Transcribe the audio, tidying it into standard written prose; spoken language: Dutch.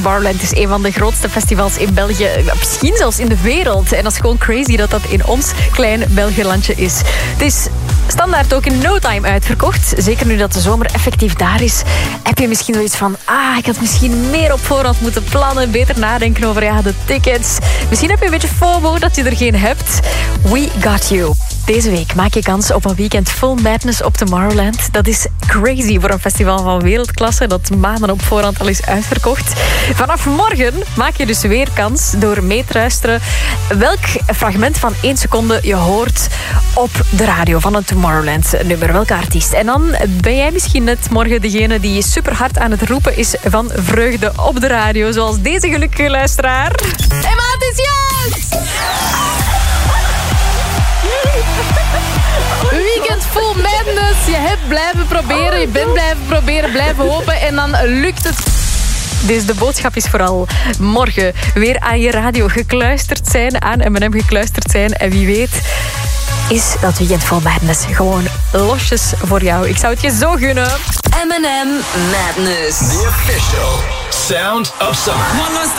Tomorrowland is een van de grootste festivals in België. Misschien zelfs in de wereld. En dat is gewoon crazy dat dat in ons klein Belgilandje is. Het is standaard ook in no time uitverkocht. Zeker nu dat de zomer effectief daar is. Heb je misschien zoiets van... ik had misschien meer op voorhand moeten plannen. Beter nadenken over de tickets. Misschien heb je een beetje FOMO dat je er geen hebt. We got you. Deze week maak je kans op een weekend full madness op Tomorrowland. Dat is crazy voor een festival van wereldklasse dat maanden op voorhand al is uitverkocht. Vanaf morgen maak je dus weer kans door mee te luisteren welk fragment van 1 seconde je hoort op de radio van een Tomorrowland nummer. Welke artiest. En dan ben jij misschien net morgen degene die super hard aan het roepen is van vreugde op de radio. Zoals deze gelukkige luisteraar. Emma, het is juist! Weekend full madness. Je hebt blijven proberen, je bent blijven proberen, blijven hopen en dan lukt het. Dus de boodschap is vooral morgen weer aan je radio gekluisterd zijn, aan M&M gekluisterd zijn. En wie weet is dat weekend full madness gewoon losjes voor jou. Ik zou het je zo gunnen. M&M Madness. The official sound of summer.